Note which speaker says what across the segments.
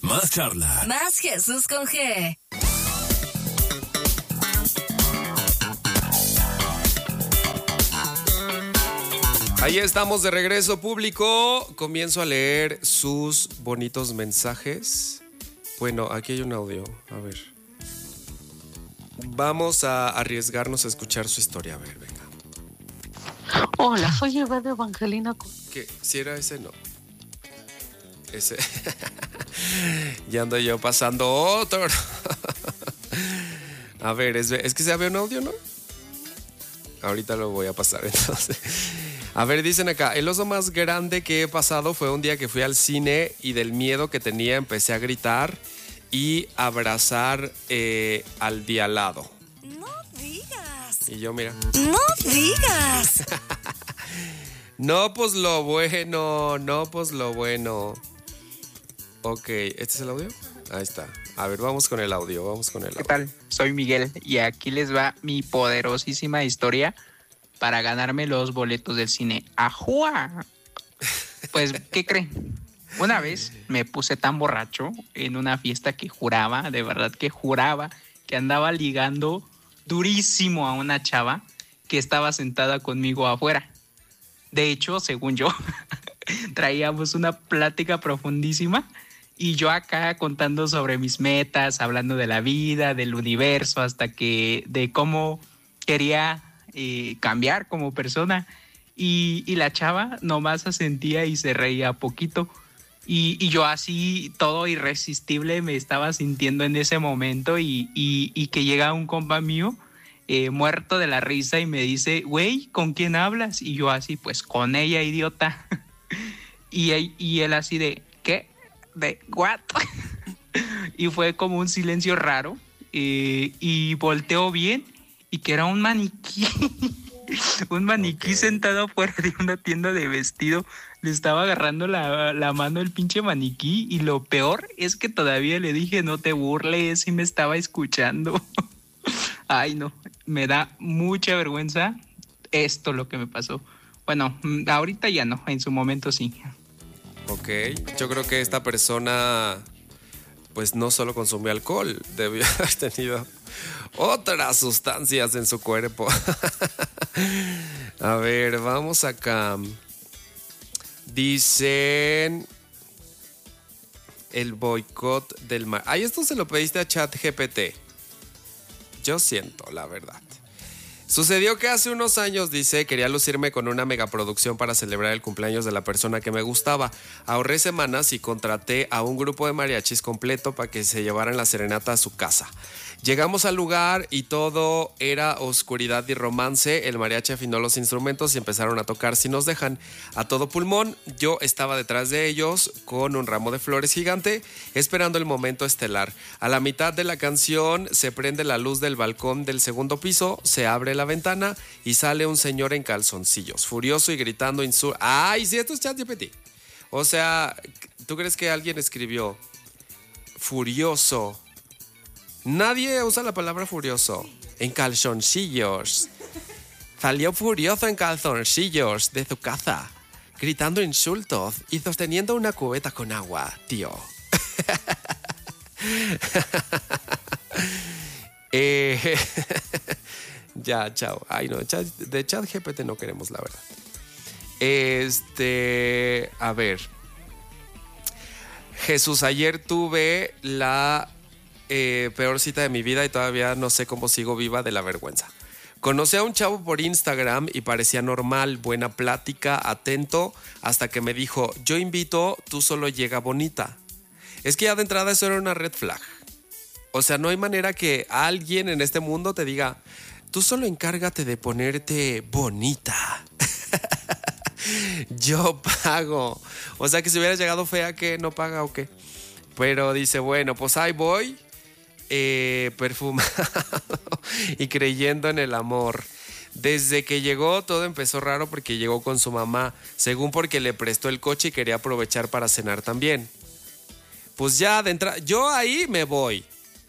Speaker 1: Más charla.
Speaker 2: Más Jesús con G.
Speaker 3: Ahí estamos de regreso, público. Comienzo a leer sus bonitos mensajes. Bueno, aquí hay un audio. A ver. Vamos a arriesgarnos a escuchar su historia. A ver, venga.
Speaker 4: Hola, soy Eva de Evangelina.
Speaker 3: ¿Qué? ¿Si era ese? No. Ese. Ya ando yo pasando otro. A ver, es que se había un audio, ¿no? Ahorita lo voy a pasar entonces. A ver, dicen acá, el oso más grande que he pasado fue un día que fui al cine y del miedo que tenía empecé a gritar y abrazar al de al lado.
Speaker 2: No digas.
Speaker 3: Y yo, mira.
Speaker 2: No digas.
Speaker 3: No, pues lo bueno. Ok, ¿este es el audio? Ahí está. A ver, vamos con el audio,
Speaker 5: ¿Qué tal? Soy Miguel y aquí les va mi poderosísima historia para ganarme los boletos del cine. ¡Ajúa! Pues, ¿qué creen? Una vez me puse tan borracho en una fiesta que juraba, de verdad que juraba, que andaba ligando durísimo a una chava que estaba sentada conmigo afuera. De hecho, según yo, traíamos una plática profundísima y yo acá contando sobre mis metas, hablando de la vida, del universo, hasta que de cómo quería cambiar como persona. Y la chava nomás asentía y se reía poquito. Y yo así, todo irresistible, me estaba sintiendo en ese momento y que llega un compa mío muerto de la risa y me dice, güey, ¿con quién hablas? Y yo así, pues con ella, idiota. y él así de, ¿qué? ¿De what? Y fue como un silencio raro y volteó bien y que era un maniquí. Un maniquí sentado afuera de una tienda de vestido. Le estaba agarrando la mano el pinche maniquí y lo peor es que todavía le dije, no te burles, y me estaba escuchando. Ay, no, me da mucha vergüenza esto lo que me pasó. Bueno, ahorita ya no, en su momento sí.
Speaker 3: Ok, yo creo que esta persona pues no solo consumió alcohol, debió haber tenido otras sustancias en su cuerpo. A ver, vamos acá. Dicen el boicot del mar. Ay, esto se lo pediste a ChatGPT. Yo siento, la verdad. Sucedió que hace unos años, dice, quería lucirme con una megaproducción para celebrar el cumpleaños de la persona que me gustaba. Ahorré semanas y contraté a un grupo de mariachis completo para que se llevaran la serenata a su casa. Llegamos al lugar y todo era oscuridad y romance. El mariachi afinó los instrumentos y empezaron a tocar Si nos dejan a todo pulmón. Yo estaba detrás de ellos con un ramo de flores gigante esperando el momento estelar. A la mitad de la canción se prende la luz del balcón del segundo piso, se abre la ventana y sale un señor en calzoncillos, furioso y gritando insultos. ¡Ay, sí, esto es ChatGPT! O sea, ¿tú crees que alguien escribió furioso? Nadie usa la palabra furioso. En calzoncillos. Salió furioso en calzoncillos de su casa, gritando insultos y sosteniendo una cubeta con agua, tío. Ya, chao. Ay, no, de ChatGPT no queremos, la verdad. A ver. Jesús, ayer tuve la peor cita de mi vida y todavía no sé cómo sigo viva de la vergüenza. Conocí a un chavo por Instagram y parecía normal, buena plática, atento, hasta que me dijo, yo invito, tú solo llega bonita. Es que ya de entrada eso era una red flag. O sea, no hay manera que alguien en este mundo te diga, tú solo encárgate de ponerte bonita. Yo pago. O sea, que si hubiera llegado fea, ¿qué? ¿No paga o qué? Pero dice, bueno, pues ahí voy, perfumado y creyendo en el amor. Desde que llegó todo empezó raro porque llegó con su mamá, según porque le prestó el coche y quería aprovechar para cenar también. Pues ya de entrada, yo ahí me voy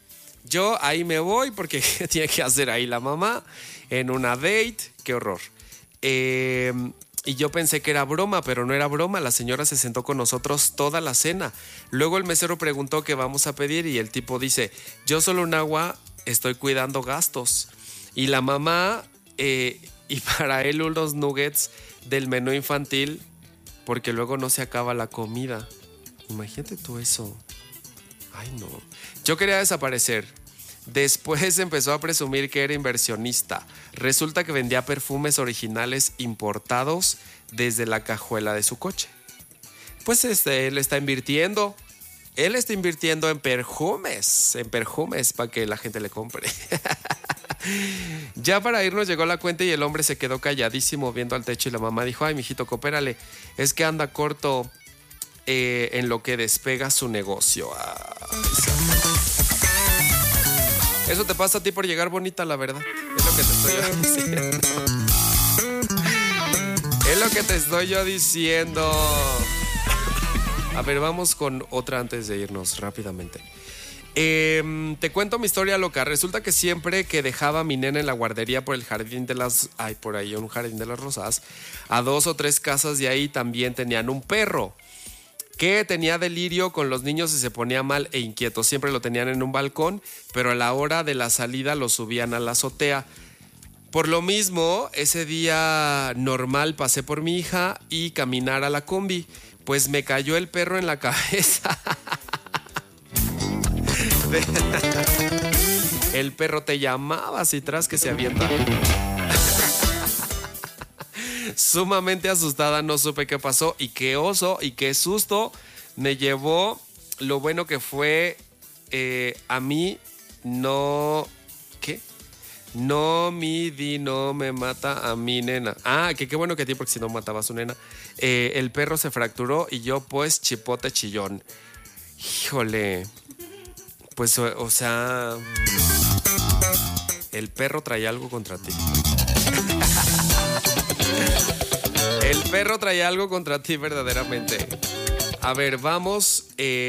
Speaker 3: porque tiene que hacer ahí la mamá en una date, qué horror. Y yo pensé que era broma, pero no era broma. La señora se sentó con nosotros toda la cena. Luego el mesero preguntó qué vamos a pedir y el tipo dice, yo solo un agua, estoy cuidando gastos. Y la mamá, y para él unos nuggets del menú infantil, porque luego no se acaba la comida. Imagínate tú eso. Ay, no. Yo quería desaparecer. Después empezó a presumir que era inversionista. Resulta que vendía perfumes originales importados desde la cajuela de su coche. Pues él está invirtiendo. Él está invirtiendo en perfumes para que la gente le compre. Ya para irnos llegó la cuenta y el hombre se quedó calladísimo viendo al techo y la mamá dijo, ay, mijito, coopérale, es que anda corto en lo que despega su negocio. Eso te pasa a ti por llegar bonita, la verdad. Es lo que te estoy yo diciendo. Es lo que te estoy yo diciendo. A ver, vamos con otra antes de irnos rápidamente. Te cuento mi historia loca. Resulta que siempre que dejaba a mi nena en la guardería por el jardín de las... Ay, por ahí un jardín de las rosas. A 2 o 3 casas de ahí también tenían un perro que tenía delirio con los niños y se ponía mal e inquieto. Siempre lo tenían en un balcón, pero a la hora de la salida lo subían a la azotea. Por lo mismo, ese día normal pasé por mi hija y caminar a la combi. Pues me cayó el perro en la cabeza. El perro te llamaba así tras que se avienta. Sumamente asustada, no supe qué pasó y qué oso y qué susto me llevó. Lo bueno que fue a mí no... ¿Qué? No me mata a mi nena. Ah, que qué bueno que a ti, porque si no mataba a su nena. El perro se fracturó y yo pues chipote chillón. Híjole. Pues o sea... El perro traía algo contra ti. El perro traía algo contra ti verdaderamente. A ver, vamos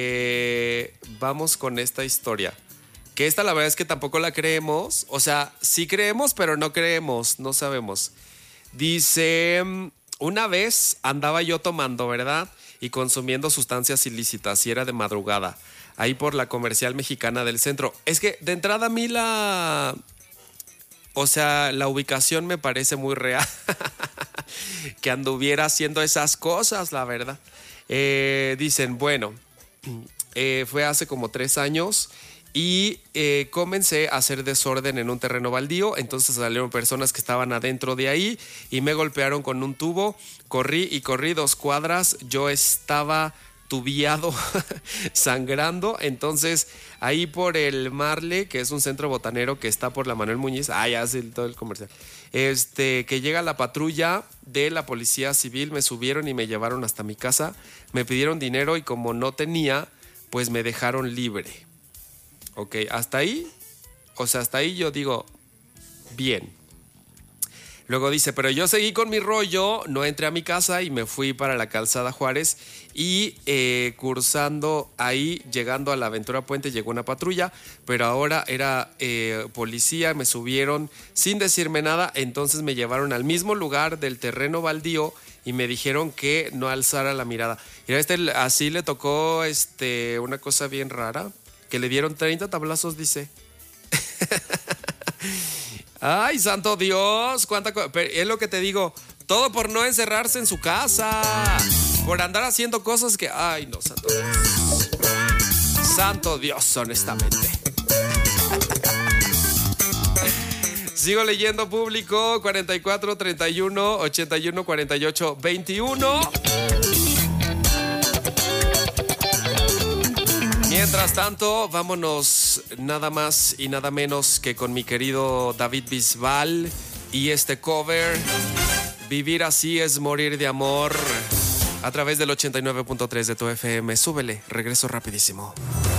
Speaker 3: con esta historia. Que esta la verdad es que tampoco la creemos. O sea, sí creemos, pero no creemos. No sabemos. Dice, una vez andaba yo tomando, ¿verdad? Y consumiendo sustancias ilícitas. Y era de madrugada. Ahí por la Comercial Mexicana del Centro. Es que de entrada a mí la ubicación me parece muy real. Que anduviera haciendo esas cosas, la verdad. Dicen, bueno, fue hace como 3 años y comencé a hacer desorden en un terreno baldío. Entonces salieron personas que estaban adentro de ahí y me golpearon con un tubo. Corrí 2 cuadras. Yo estaba tubiado, sangrando. Entonces, ahí por el Marle, que es un centro botanero que está por la Manuel Muñiz, ya hace todo el comercial, que llega la patrulla de la policía civil, me subieron y me llevaron hasta mi casa, me pidieron dinero y como no tenía, pues me dejaron libre. Ok, hasta ahí yo digo, bien. Luego dice, pero yo seguí con mi rollo, no entré a mi casa y me fui para la Calzada Juárez y cursando ahí, llegando a la Aventura Puente, llegó una patrulla, pero ahora era policía, me subieron sin decirme nada, entonces me llevaron al mismo lugar del terreno baldío y me dijeron que no alzara la mirada. Y así le tocó una cosa bien rara, que le dieron 30 tablazos, dice. Ay, santo Dios, es lo que te digo, todo por no encerrarse en su casa, por andar haciendo cosas que, ay no, santo Dios, honestamente. Sigo leyendo, público. 44 31 81 48 21. Mientras tanto, vámonos nada más y nada menos que con mi querido David Bisbal y este cover, Vivir así es morir de amor, a través del 89.3 de tu FM. Súbele, regreso rapidísimo.